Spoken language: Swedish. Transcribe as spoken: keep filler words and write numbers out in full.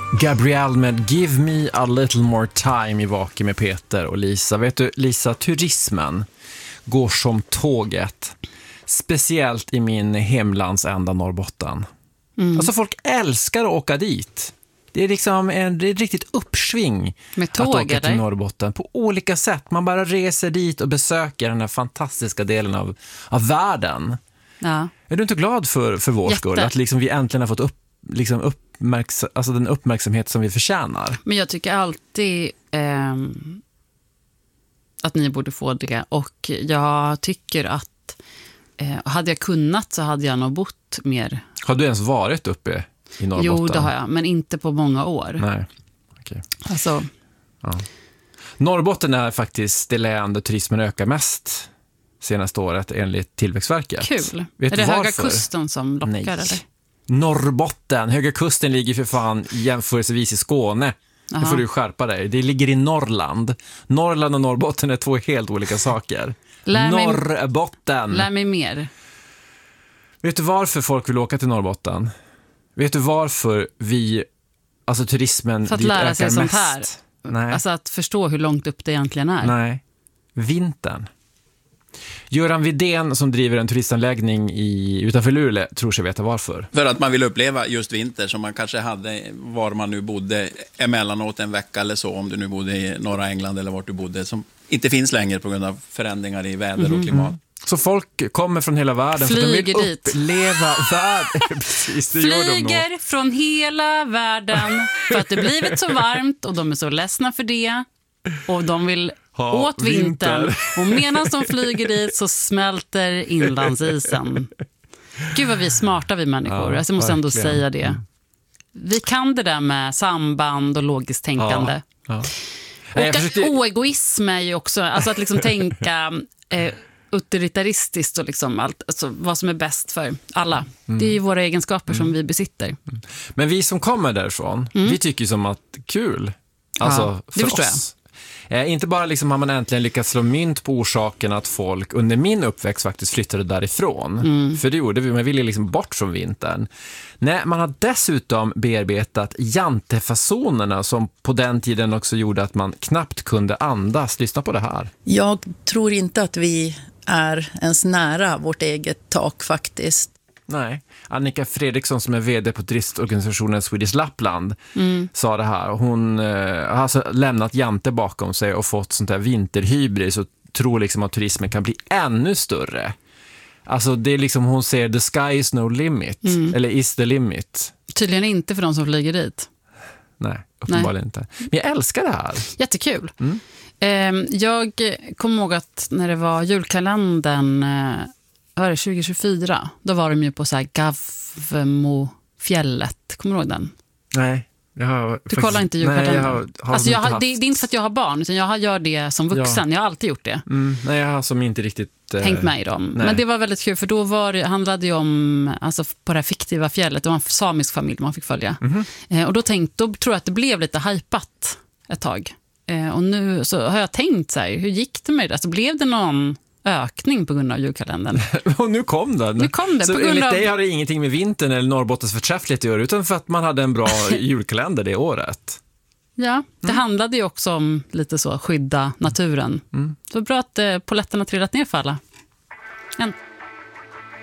Gabrielle med Give Me a Little More Time i Vaken med Peter och Lisa. Vet du, Lisa, turismen går som tåget. Speciellt i min hemlandsända Norrbotten. Mm. Alltså folk älskar att åka dit. Det är liksom en, det är ett riktigt uppsving med tåg, att åka eller? till Norrbotten på olika sätt. Man bara reser dit och besöker den här fantastiska delen av, av världen. Ja. Är du inte glad för, för vår Jätte. skull? Att liksom vi äntligen har fått upp, liksom uppmärks- alltså den uppmärksamhet som vi förtjänar. Men jag tycker alltid ehm, att ni borde få det. Och jag tycker att eh, hade jag kunnat så hade jag nog bott mer. Har du ens varit uppe i Norrbotten? Jo, det har jag, men inte på många år. Nej, okej. Alltså, Ja. Norrbotten är faktiskt det län där turismen ökar mest senaste året enligt Tillväxtverket. kul. Vet är du det Höga varför? Kusten som lockar? Nej. Eller? Norrbotten. Höga Kusten ligger för fan jämförelsevis i Skåne. Nu får du skärpa dig. Det ligger i Norrland. Norrland och Norrbotten är två helt olika saker. Lär mig- Norrbotten. Lär mig mer. Vet du varför folk vill åka till Norrbotten? Vet du varför vi, alltså turismen För att dit lära ökar sig sånt mest? här. Nej. Alltså att förstå hur långt upp det egentligen är. Nej. Vintern. Göran Widén som driver en turistanläggning i, utanför Luleå tror sig veta varför. För att man vill uppleva just vinter som man kanske hade var man nu bodde emellanåt en vecka eller så, om du nu bodde i norra England eller vart du bodde, som inte finns längre på grund av förändringar i väder mm. och klimat. Så folk kommer från hela världen Flyger för de vill dit. uppleva världen. Precis, det gör de nog. Flyger från hela världen för att det blivit så varmt och de är så ledsna för det. Och de vill ha åt vintern. vinter. Och medan de flyger dit så smälter inlandsisen. Gud vad vi är smarta vi människor. Ja, alltså, jag måste ändå verkligen. säga det. Vi kan det där med samband och logiskt tänkande. Ja, ja. Och Nej, jag att försökte- oegoism är ju också, alltså att liksom tänka eh, utilitaristiskt och liksom allt, alltså vad som är bäst för alla. Mm. Det är ju våra egenskaper mm. som vi besitter. Men vi som kommer därifrån, vi tycker ju som att kul. Alltså, Ja, det för förstår oss. Eh, inte bara liksom har man äntligen lyckats slå mynt på orsaken att folk under min uppväxt faktiskt flyttade därifrån. Mm. För det gjorde vi, man ville liksom bort från vintern. Nej, man har dessutom bearbetat jantefasonerna som på den tiden också gjorde att man knappt kunde andas. Lyssna på det här. Jag tror inte att vi är ens nära vårt eget tak faktiskt. Nej, Annika Fredriksson som är vd på turistorganisationen Swedish Lapland mm. sa det här. Hon eh, har alltså lämnat jante bakom sig och fått sånt här vinterhybris och tror liksom att turismen kan bli ännu större. Alltså det är liksom, hon säger the sky is no limit, mm. eller is the limit. Tydligen inte för de som flyger dit. Nej, uppenbarligen inte. Men jag älskar det här. Jättekul. Mm. Eh, jag kommer ihåg att när det var julkalendern eh, var det tjugo tjugofyra, då var de ju på så här Gavmofjället. Kommer du ihåg den? Nej. Jag har du faktiskt, kollar inte julkalendern? Nej, jag har, har alltså jag inte har, haft... det, det är inte för att jag har barn, utan jag gör det som vuxen. Ja. Jag har alltid gjort det. Mm, nej, jag har som inte riktigt... Eh... Tänkt mig i dem. Nej. Men det var väldigt kul, för då var det, handlade det om, alltså på det här fiktiva fjället, det var en samisk familj man fick följa. Mm-hmm. Eh, och då, tänkt, då tror jag att det blev lite hypat ett tag. Eh, och nu så har jag tänkt så här, hur gick det med det? Så blev det någon ökning på grund av julkalendern? Och nu kom den. Nu kom det. Så på grund enligt av... dig har det ingenting med vintern eller Norrbottens förträfflighet att göra, utan för att man hade en bra julkalender det året. Ja, det mm. handlade ju också om lite så, skydda naturen. Mm. Så bra att eh, poletterna trillat ner för alla. En.